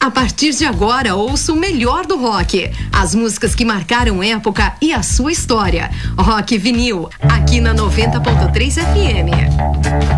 A partir de agora, ouça o melhor do rock. As músicas que marcaram época e a sua história. Rock Vinil, aqui na 90.3 FM.